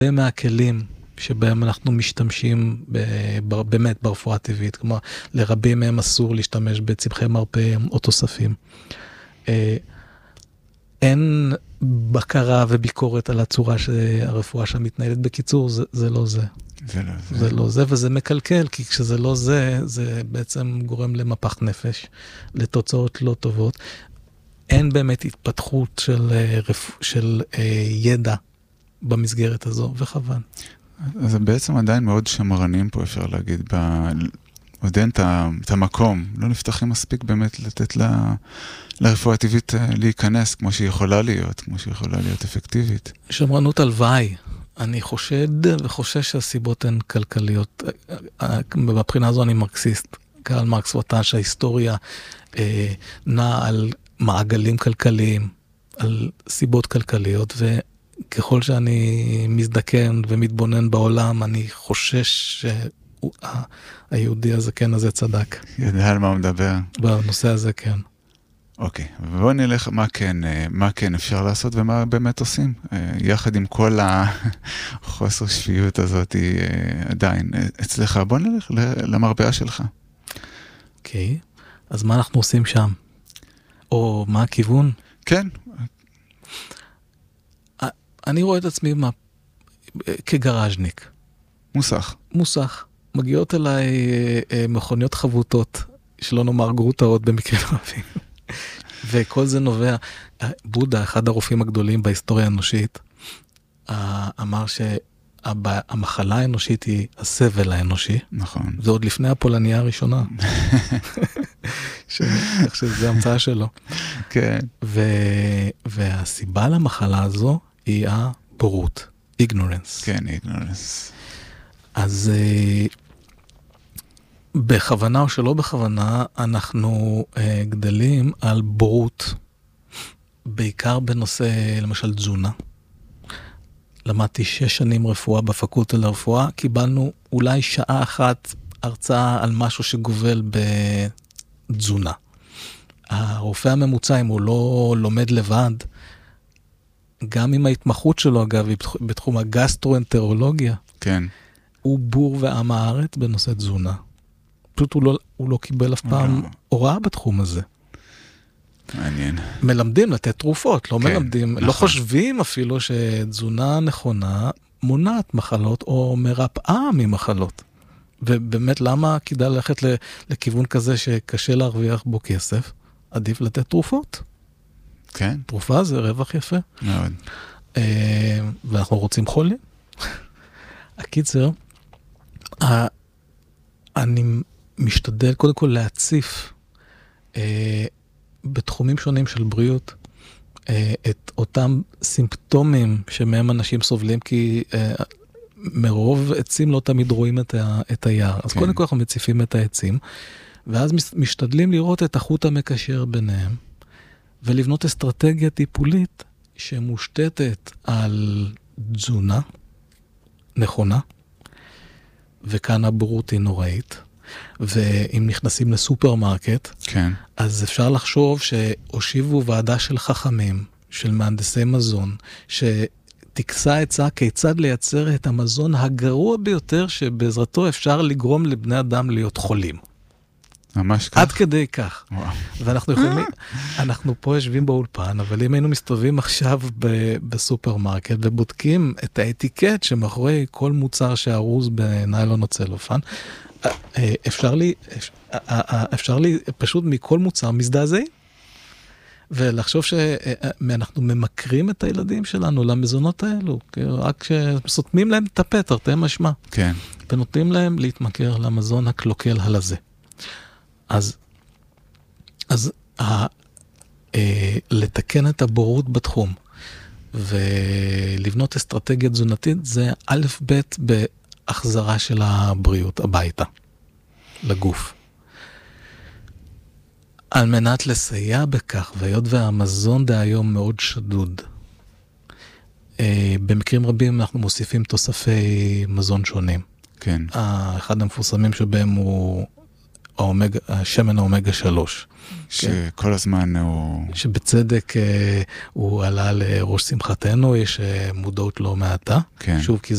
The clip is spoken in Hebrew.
מהכלים שבהם אנחנו משתמשים באמת ברפואה טבעית, כלומר לרבים מהם אסור להשתמש בצמחי מרפא או תוספים. אין בקרה וביקורת על הצורה שהרפואה שם מתנהלת. בקיצור, זה לא זה. זה לא זה, וזה מקלקל, כי כשזה לא זה, זה בעצם גורם למפח נפש, לתוצאות לא טובות. אין באמת התפתחות של ידע במסגרת הזו, וחבל. אז בעצם עדיין מאוד שמרנים פה, אפשר להגיד, עוד אין את המקום, לא נפתחים מספיק באמת לתת לרפואה הטבעית להיכנס כמו שהיא יכולה להיות, כמו שהיא יכולה להיות אפקטיבית. שמרנות הלוואי. אני חושד וחושש שהסיבות הן כלכליות. בבחינה הזו אני מרקסיסט. קרל מרקס וטען שההיסטוריה נעה על מעגלים כלכליים, על סיבות כלכליות, וככל שאני מזדקן ומתבונן בעולם, אני חושש שהיהודי הזקן הזה צדק. יודע על מה הוא מדבר. בנושא הזה כן. אוקיי, ובואו נלך מה כן אפשר לעשות ומה באמת עושים. יחד עם כל החוסר שפיות הזאת עדיין אצלך, בואו נלך למרפאה שלך. אוקיי, אז מה אנחנו עושים שם? או מה הכיוון? כן. אני רואה את עצמי כגראז'ניק. מוסך. מגיעות אליי מכוניות חבוטות, שלא נאמר גרוטאות במקרים רבים. וכל זה נובע, בודה, אחד הרופאים הגדולים בהיסטוריה האנושית, אמר שהמחלה האנושית היא הסבל האנושי. נכון. זה עוד לפני הפולניה הראשונה. שזה המצאה שלו. כן. והסיבה למחלה הזו היא הבורות. ignorance. כן, ignorance. אז בכוונה או שלא בכוונה, אנחנו גדלים על בורות, בעיקר בנושא, למשל, תזונה. למדתי 6 שנים רפואה בפקולטה לרפואה, קיבלנו אולי שעה אחת הרצאה על משהו שגובל בתזונה. הרופא הממוצע, אם הוא לא לומד לבד, גם עם ההתמחות שלו, אגב, בתחום הגסטרואנטרולוגיה, כן. הוא בור ועם הארץ בנושא תזונה. פשוט הוא לא קיבל אף פעם הוראה בתחום הזה. מעניין. מלמדים לתת תרופות, לא כן, מלמדים, נכון. לא חושבים אפילו שתזונה נכונה מונעת מחלות או מרפאה ממחלות. ובאמת למה כדאי ללכת לכיוון כזה שקשה להרוויח בו כסף? עדיף לתת תרופות. כן. תרופה זה רווח יפה. מאוד. ואנחנו רוצים חולים. הקיצר, אני משתדל קודם כל להציף בתחומים שונים של בריאות את אותם סימפטומים שמהם אנשים סובלים, כי מרוב עצים לא תמיד רואים את היער. אז קודם כל אנחנו מציפים את העצים, ואז משתדלים לראות את החוט המקשר ביניהם, ולבנות אסטרטגיה טיפולית שמושתתת על תזונה נכונה, וכאן הבורות היא נוראית, ואם נכנסים לסופרמרקט, כן. אז אפשר לחשוב שהושיבו ועדה של חכמים, של מהנדסי מזון, שתקסה עצה כיצד לייצר את המזון הגרוע ביותר, שבעזרתו אפשר לגרום לבני אדם להיות חולים. ממש כך? עד כדי כך. וואו. ואנחנו יכולים, אנחנו פה יושבים באולפן, אבל אם היינו מסתובבים עכשיו בסופרמרקט, ובודקים את האטיקט שמאחורי כל מוצר שארוז בניילון או צלופן, אפשר לי פשוט מכל מוצר מזדעזעים. ולחשוב שאנחנו ממכרים את הילדים שלנו למזונות האלו, רק שסותמים להם את הפה, תרתי משמע. כן. ונותנים להם להתמכר למזון הקלוקל הלזה. אז לתקן את הבורות בתחום, ולבנות אסטרטגיה תזונתית, זה א' ב' בהחזרה של הבריאות הביתה, לגוף. על מנת לסייע בכך, והיות והמזון דהיום מאוד שדוד, במקרים רבים אנחנו מוסיפים תוספי מזון שונים. כן. אחד המפורסמים שבהם הוא שמן האומגה 3. שכל הזמן הוא... שבצדק הוא עלה לראש שמחתנו, יש מודעות לא מעטה. כן. שוב, כי